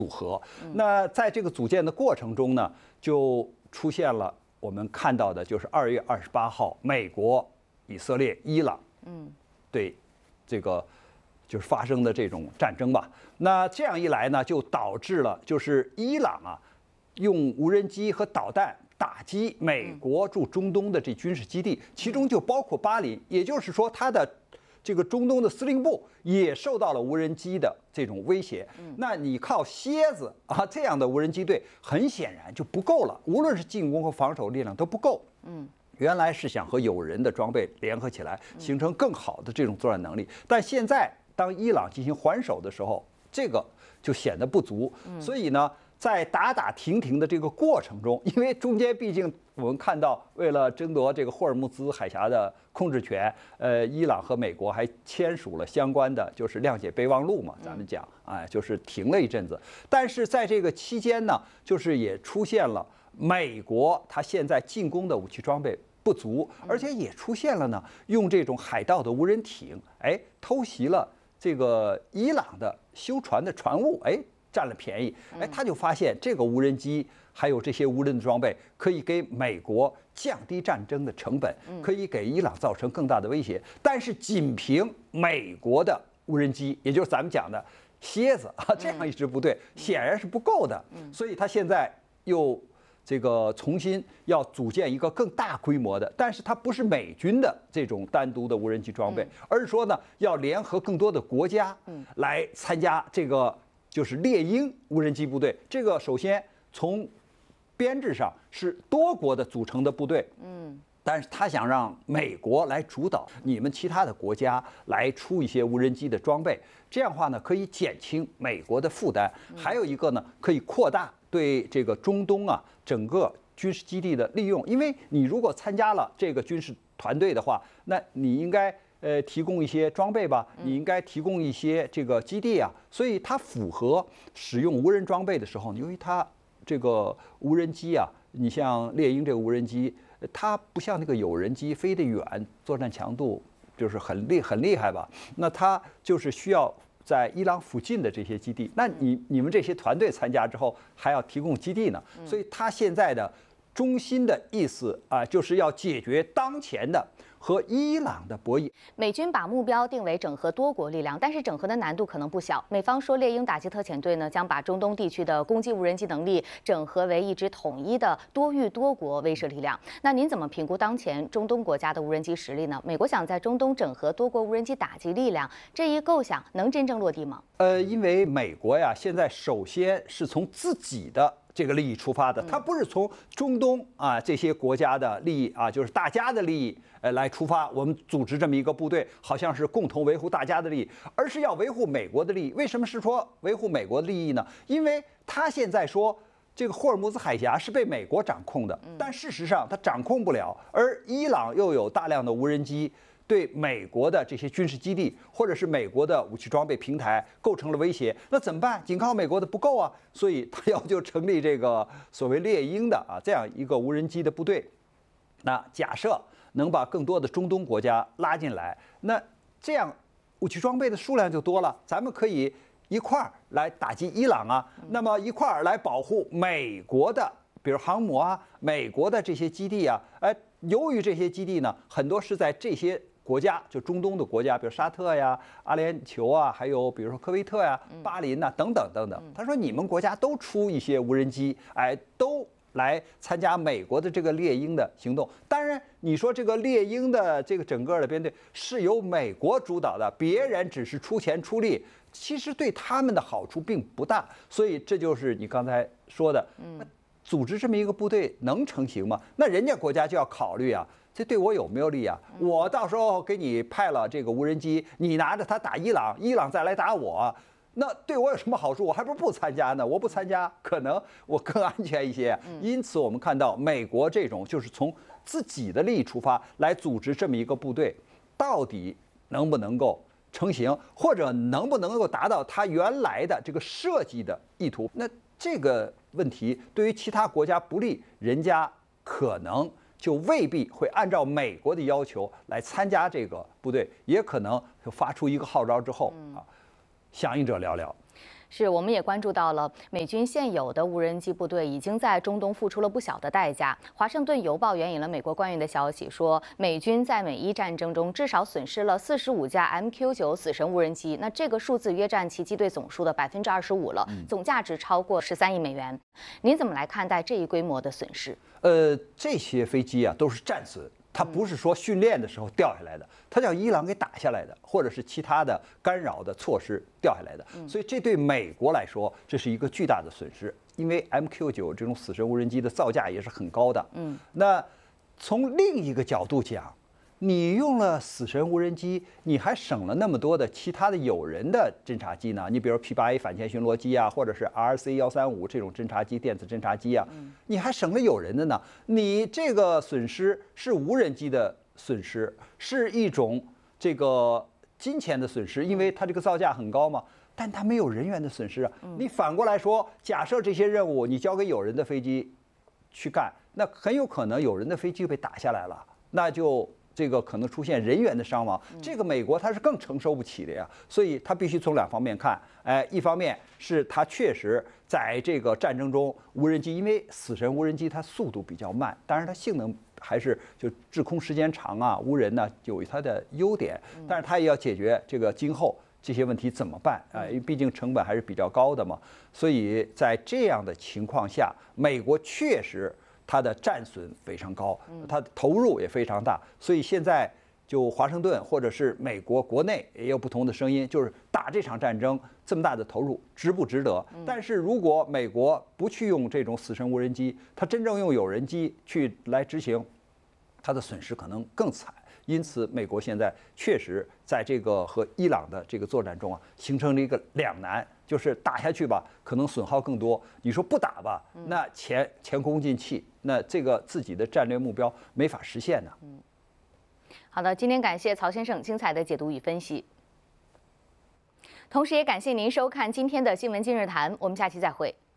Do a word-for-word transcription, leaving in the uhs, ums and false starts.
组合。那在这个组建的过程中呢，就出现了我们看到的，就是二月二十八号，美国、以色列、伊朗，嗯，对这个就是发生的这种战争吧。那这样一来呢，就导致了就是伊朗啊，用无人机和导弹打击美国驻中东的这军事基地，其中就包括巴林，也就是说，它的这个中东的司令部也受到了无人机的这种威胁。那你靠蝎子啊这样的无人机队，很显然就不够了，无论是进攻和防守力量都不够。嗯。原来是想和有人的装备联合起来，形成更好的这种作战能力，但现在当伊朗进行还手的时候，这个就显得不足。所以呢，在打打停停的这个过程中，因为中间毕竟我们看到，为了争夺这个霍尔木兹海峡的控制权，呃，伊朗和美国还签署了相关的就是谅解备忘录嘛，咱们讲，哎，就是停了一阵子。但是在这个期间呢，就是也出现了美国它现在进攻的武器装备不足，而且也出现了呢，用这种海盗的无人艇，哎，偷袭了这个伊朗的修船的船坞，哎，占了便宜，哎，他就发现这个无人机还有这些无人的装备可以给美国降低战争的成本，可以给伊朗造成更大的威胁。但是仅凭美国的无人机，也就是咱们讲的蝎子啊，这样一支部队显然是不够的，所以他现在又这个重新要组建一个更大规模的，但是它不是美军的这种单独的无人机装备，而是说呢，要联合更多的国家来参加这个就是猎鹰无人机部队。这个首先从编制上是多国的组成的部队，嗯，但是他想让美国来主导，你们其他的国家来出一些无人机的装备，这样的话呢，可以减轻美国的负担。还有一个呢，可以扩大对这个中东啊整个军事基地的利用，因为你如果参加了这个军事团队的话，那你应该呃提供一些装备吧，你应该提供一些这个基地啊，所以它符合使用无人装备的时候，由于它这个无人机啊，你像猎鹰这个无人机，它不像那个有人机飞得远，作战强度就是很厉很厉害吧，那它就是需要在伊朗附近的这些基地，那你你们这些团队参加之后还要提供基地呢，所以他现在的中心的意思啊，就是要解决当前的和伊朗的博弈。 美军把目标定为整合多国力量，但是整合的难度可能不小。美方说，猎鹰打击特遣队呢将把中东地区的攻击无人机能力整合为一支统一的多域多国威慑力量。那您怎么评估当前中东国家的无人机实力呢？美国想在中东整合多国无人机打击力量，这一构想能真正落地吗？ 呃，因为美国呀，现在首先是从自己的这个利益出发的，它不是从中东啊这些国家的利益啊，就是大家的利益呃来出发。我们组织这么一个部队，好像是共同维护大家的利益，而是要维护美国的利益。为什么是说维护美国的利益呢？因为他现在说这个霍尔木兹海峡是被美国掌控的，但事实上他掌控不了，而伊朗又有大量的无人机，对美国的这些军事基地或者是美国的武器装备平台构成了威胁，那怎么办？仅靠美国的不够啊，所以他要就成立这个所谓猎鹰的啊这样一个无人机的部队。那假设能把更多的中东国家拉进来，那这样武器装备的数量就多了，咱们可以一块儿来打击伊朗啊，那么一块儿来保护美国的，比如航母啊，美国的这些基地啊，哎，由于这些基地呢，很多是在这些国家，就中东的国家，比如沙特呀、阿联酋啊，还有比如说科威特呀、巴林呐、等等等等。他说你们国家都出一些无人机，哎，都来参加美国的这个猎鹰的行动。当然，你说这个猎鹰的这个整个的编队是由美国主导的，别人只是出钱出力，其实对他们的好处并不大。所以这就是你刚才说的，嗯。组织这么一个部队能成型吗？那人家国家就要考虑啊，这对我有没有利啊？我到时候给你派了这个无人机，你拿着它打伊朗，伊朗再来打我，那对我有什么好处？我还不如不参加呢。我不参加，可能我更安全一些。因此，我们看到美国这种就是从自己的利益出发来组织这么一个部队，到底能不能够成型，或者能不能够达到他原来的这个设计的意图？那这个问题对于其他国家不利，人家可能就未必会按照美国的要求来参加这个部队，也可能就发出一个号召之后啊，响应者寥寥。 是，我们也关注到了美军现有的无人机部队已经在中东付出了不小的代价。华盛顿邮报援引了美国官员的消息说，美军在美伊战争中至少损失了四十五架 M Q 九死神无人机，那这个数字约占其机队总数的百分之二十五了，总价值超过十三亿美元。您怎么来看待这一规模的损失？ 呃，这些飞机啊都是战损。它不是说训练的时候掉下来的，它叫伊朗给打下来的，或者是其他的干扰的措施掉下来的。所以这对美国来说，这是一个巨大的损失，因为 M Q 九这种死神无人机的造价也是很高的。嗯，那从另一个角度讲，你用了死神无人机，你还省了那么多的其他的有人的侦察机呢？你比如 P 八 A 反潜巡逻机啊，或者是 R C 一三五这种侦察机、电子侦察机啊，你还省了有人的呢。你这个损失是无人机的损失，是一种这个金钱的损失，因为它这个造价很高嘛。但它没有人员的损失啊。你反过来说，假设这些任务你交给有人的飞机去干，那很有可能有人的飞机被打下来了，那就。这个可能出现人员的伤亡，这个美国它是更承受不起的呀，所以它必须从两方面看。哎，一方面是它确实在这个战争中，无人机因为死神无人机它速度比较慢，当然它性能还是就滞空时间长啊，无人呢有它的优点，但是它也要解决这个今后这些问题怎么办啊？因为毕竟成本还是比较高的嘛，所以在这样的情况下，美国确实。它的战损非常高，它的投入也非常大，所以现在就华盛顿或者是美国国内也有不同的声音，就是打这场战争这么大的投入值不值得？但是如果美国不去用这种死神无人机，它真正用有人机去来执行，它的损失可能更惨。因此，美国现在确实在这个和伊朗的这个作战中啊，形成了一个两难，就是打下去吧，可能损耗更多；你说不打吧，那前前功尽弃，那这个自己的战略目标没法实现呢。 嗯，好的，今天感谢曹先生精彩的解读与分析，同时也感谢您收看今天的新闻今日谈，我们下期再会。